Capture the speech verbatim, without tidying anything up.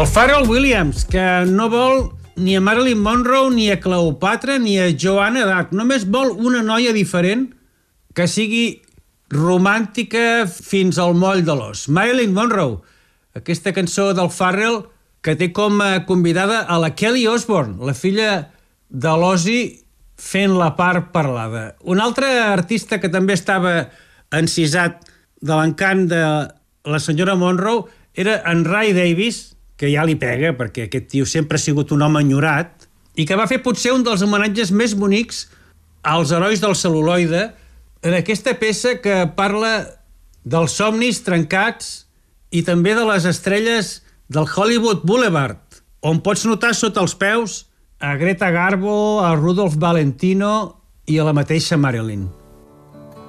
El Pharrell Williams, que no vol ni a Marilyn Monroe, ni a Cleopatra, ni a Joanna d'Arc. Només vol una noia diferent que sigui romàntica fins al moll de l'os. Marilyn Monroe, aquesta cançó del Pharrell que té com a convidada a la Kelly Osbourne, la filla de l'Ozzy, fent la part parlada. Un altre artista que també estava encisat de l'encant de la senyora Monroe era en Ray Davies, que ja li pega, perquè aquest tio sempre ha sigut un home enyorat, i que va fer potser un dels homenatges més bonics als herois del cel·luloide en aquesta peça que parla dels somnis trencats i també de les estrelles del Hollywood Boulevard, on pots notar sota els peus a Greta Garbo, a Rudolph Valentino i a la mateixa Marilyn.